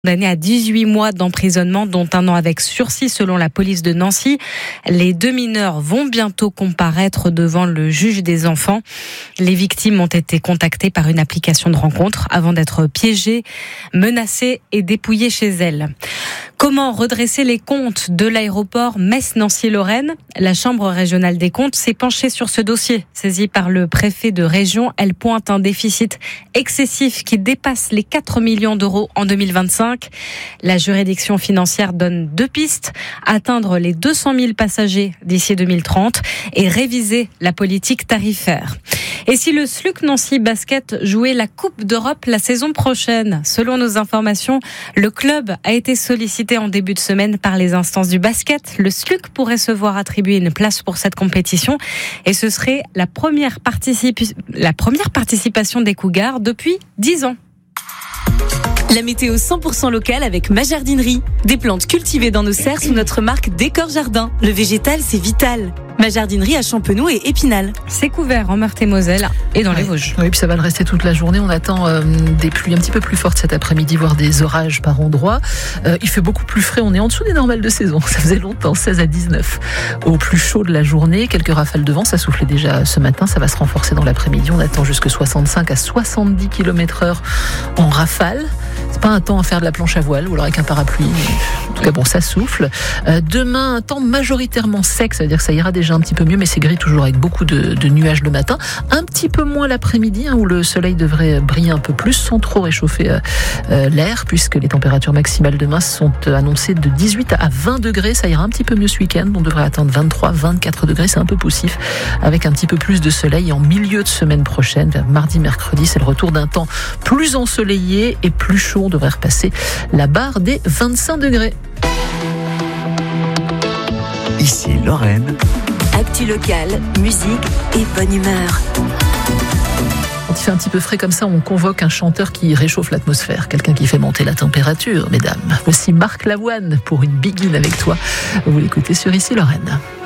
Condamnés à 18 mois d'emprisonnement, dont 1 an avec sursis selon la police de Nancy. Les 2 mineurs vont bientôt comparaître devant le juge des enfants. Les victimes ont été contactées par une application de rencontre avant d'être piégées, menacées et dépouillées chez elles. Comment redresser les comptes de l'aéroport Metz-Nancy-Lorraine ? La Chambre régionale des comptes s'est penchée sur ce dossier. Saisie par le préfet de région, elle pointe un déficit excessif qui dépasse les 4 millions d'euros en 2025. La juridiction financière donne 2 pistes. Atteindre les 200 000 passagers d'ici 2030 et réviser la politique tarifaire. Et si le SLUC Nancy Basket jouait la Coupe d'Europe la saison prochaine ? Selon nos informations, le club a été sollicité en début de semaine par les instances du basket. Le SLUC pourrait se voir attribuer une place pour cette compétition et ce serait la première participation des Cougars depuis 10 ans. La météo 100% locale avec ma jardinerie. Des plantes cultivées dans nos serres sous notre marque Décor Jardin. Le végétal, c'est vital. Ma jardinerie à Champenoux et Épinal. C'est couvert en Meurthe-et-Moselle et dans les Vosges. Oui, puis ça va le rester toute la journée. On attend des pluies un petit peu plus fortes cet après-midi, voire des orages par endroits. Il fait beaucoup plus frais. On est en dessous des normales de saison. Ça faisait longtemps, 16 à 19. Au plus chaud de la journée, quelques rafales de vent. Ça soufflait déjà ce matin. Ça va se renforcer dans l'après-midi. On attend jusque 65 à 70 km/h en rafale. C'est pas un temps à faire de la planche à voile ou alors avec un parapluie. En tout cas, bon, ça souffle. Demain, un temps majoritairement sec. Ça veut dire que ça ira déjà un petit peu mieux, mais c'est gris toujours avec beaucoup de nuages le matin. Un petit peu moins l'après-midi, où le soleil devrait briller un peu plus sans trop réchauffer l'air, puisque les températures maximales demain sont annoncées de 18 à 20 degrés. Ça ira un petit peu mieux ce week-end. On devrait atteindre 23, 24 degrés. C'est un peu poussif, avec un petit peu plus de soleil. Et en milieu de semaine prochaine, vers mardi, mercredi, c'est le retour d'un temps plus ensoleillé et plus chaud. On devrait repasser la barre des 25 degrés. Ici Lorraine. Actu locale, musique et bonne humeur. Quand il fait un petit peu frais comme ça, on convoque un chanteur qui réchauffe l'atmosphère, quelqu'un qui fait monter la température, mesdames. Voici Marc Lavoine pour une Begin avec toi. Vous l'écoutez sur Ici Lorraine.